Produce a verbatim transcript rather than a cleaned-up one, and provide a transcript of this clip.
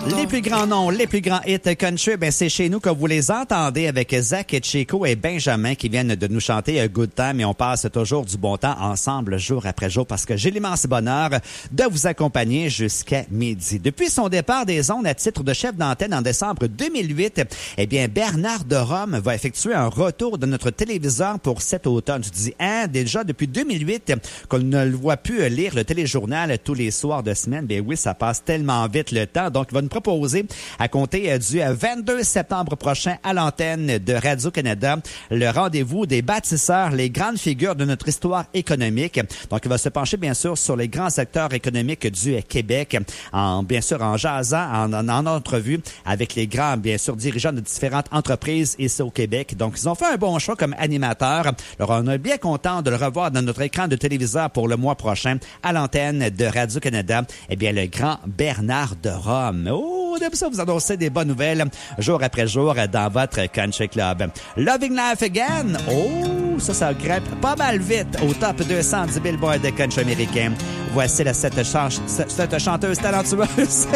Les plus grands noms, les plus grands hits country, ben c'est chez nous que vous les entendez avec Zach et Chico et Benjamin qui viennent de nous chanter A Good Time et on passe toujours du bon temps ensemble jour après jour parce que j'ai l'immense bonheur de vous accompagner jusqu'à midi. Depuis son départ des ondes à titre de chef d'antenne en décembre deux mille huit, eh bien Bernard de Rome va effectuer un retour de notre téléviseur pour cet automne. Je dis, hein, déjà depuis deux mille huit qu'on ne le voit plus lire le téléjournal tous les soirs de semaine. Ben oui, ça passe tellement vite le temps. Donc, il va nous proposer à compter du vingt-deux septembre prochain à l'antenne de Radio-Canada le rendez-vous des bâtisseurs, les grandes figures de notre histoire économique. Donc, il va se pencher bien sûr sur les grands secteurs économiques du Québec, en bien sûr en jasant, en, en, en entrevue avec les grands, bien sûr, dirigeants de différentes entreprises ici au Québec. Donc, ils ont fait un bon choix comme animateur. Alors, on est bien content de le revoir dans notre écran de téléviseur pour le mois prochain à l'antenne de Radio-Canada. Eh bien, le grand Bernard de Rome. Oh, de ça, vous annoncez des bonnes nouvelles jour après jour dans votre Country Club. Loving Life Again. Oh, ça, ça grimpe pas mal vite au top deux cent du Billboard de country américain. Voici la, cette, ch- cette chanteuse talentueuse.